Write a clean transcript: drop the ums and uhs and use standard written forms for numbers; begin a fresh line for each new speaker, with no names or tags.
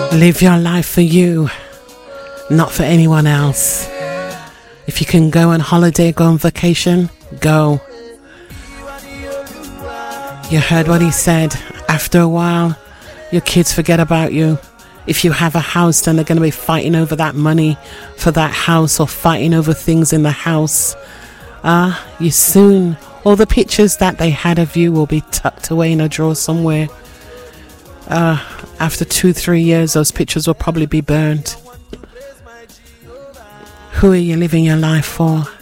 Live your life for you, not for anyone else. If you can go on holiday, go on vacation, go. You heard what he said. After a while, your kids forget about you. If you have a house, then they're going to be fighting over that money for that house or fighting over things in the house. You soon, all the pictures that they had of you will be tucked away in a drawer somewhere. After 2-3 years, those pictures will probably be burnt. Who are you living your life for?